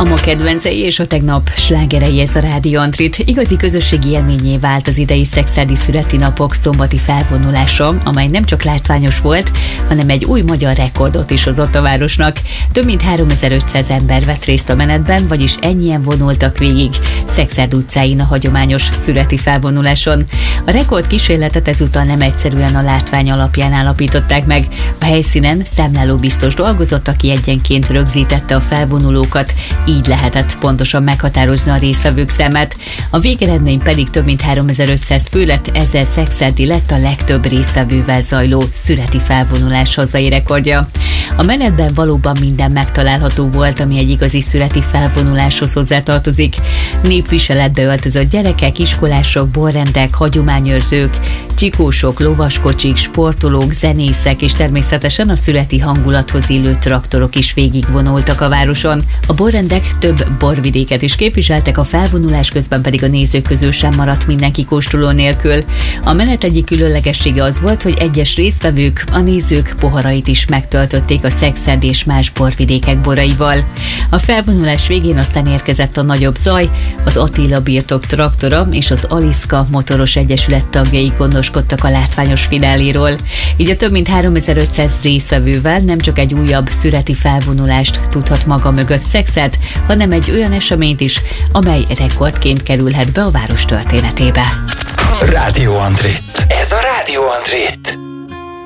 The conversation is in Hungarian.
A ma kedvencei és a tegnap slágerei, ez a Rádió Antrit. Igazi közösségi élményé vált az idei szekszárdi születi napok szombati felvonulása, amely nem csak látványos volt, hanem egy új magyar rekordot is hozott a városnak. Több mint 3500 ember vett részt a menetben, vagyis ennyien vonultak végig Szekszárd utcáin a hagyományos születi felvonuláson. A rekord kísérletet ezúttal nem egyszerűen a látvány alapján állapították meg. A helyszínen számláló biztos dolgozott, aki egyenként rögzítette a felvonulókat, így lehetett pontosan meghatározni a résztvevők számát. A végeredmény pedig több mint 3500 fő lett, ezzel szekszárdi lett a legtöbb résztvevővel zajló születi felvonulás hazai rekordja. A menetben valóban minden megtalálható volt, ami egy igazi születi felvonuláshoz hozzátartozik. Népviseletbe öltözött gyerekek, iskolások, borrendek, hagyományőrzők, csikósok, lovaskocsik, sportolók, zenészek és természetesen a születi hangulathoz illő traktorok is végigvonultak a városon. A borrendek több borvidéket is képviseltek, a felvonulás közben pedig a nézők közül sem maradt mindenki kóstoló nélkül. A menet egyik különlegessége az volt, hogy egyes résztvevők, a nézők poharait is megtöltötték a Szekszárd és más borvidékek boraival. A felvonulás végén aztán érkezett a nagyobb zaj, az Attila birtok traktora és az Aliszka motoros egyesület tagjai gondoskodtak a látványos fináléról. Így a több mint 3500 résztvevővel nem csak egy újabb születi felvonulást tudhat maga mögött Szekszárd, hanem egy olyan eseményt is, amely rekordként kerülhet be a város történetébe. Rádió Antrit. Ez a Rádió Antrit.